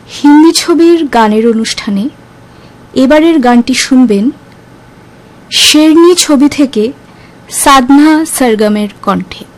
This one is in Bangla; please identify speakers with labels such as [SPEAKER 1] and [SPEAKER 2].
[SPEAKER 1] হিন্দি ছবির গানের অনুষ্ঠানে এবারের গানটি শুনবেন শেরনি ছবি থেকে সাধনা সরগমের কণ্ঠে।